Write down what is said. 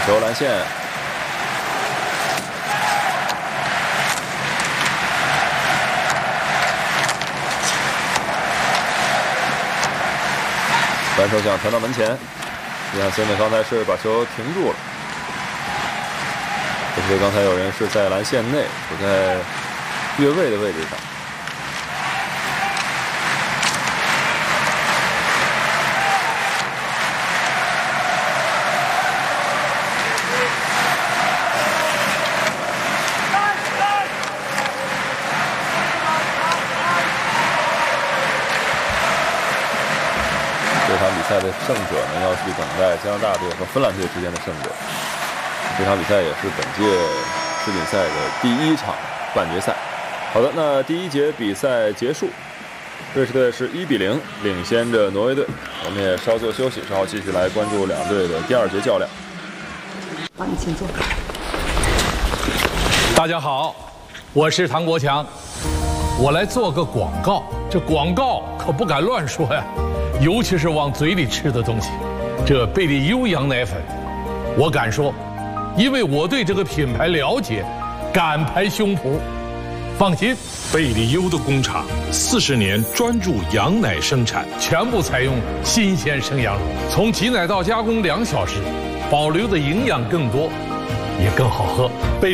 球拦线。反手想传到门前，约翰森呢刚才是把球停住了。这是刚才有人是在篮线内，处在越位的位置上。这场比赛的胜者呢，要去等待加拿大队和芬兰队之间的胜者。这场比赛也是本届世锦赛的第1场半决赛。好的，那第1节比赛结束，瑞士队是1比0领先着挪威队。我们也稍作休息，稍后继续来关注两队的第2节较量。 好，你请坐。 大家好，我是唐国强，我来做个广告。这广告可不敢乱说呀，尤其是往嘴里吃的东西。这贝利优羊奶粉，我敢说，因为我对这个品牌了解，敢拍胸脯。放心， 贝利优的工厂40年专注羊奶生产， 全部采用新鲜生羊乳，从挤奶到加工2小时，保留的营养更多，也更好喝。